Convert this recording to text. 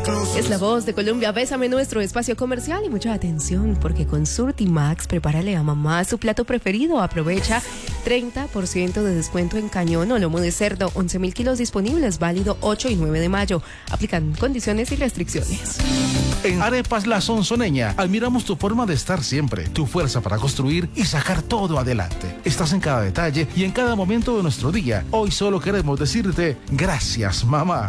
Es la voz de Colombia. Bésame, nuestro espacio comercial, y mucha atención porque con Surtimax prepárale a mamá su plato preferido. Aprovecha 30% de descuento en cañón o lomo de cerdo, 11.000 kilos disponibles, válido 8 y 9 de mayo. Aplican condiciones y restricciones. En Arepas La Sonsoneña admiramos tu forma de estar siempre, tu fuerza para construir y sacar todo adelante. Estás en cada detalle y en cada momento de nuestro día. Hoy solo queremos decirte gracias, mamá.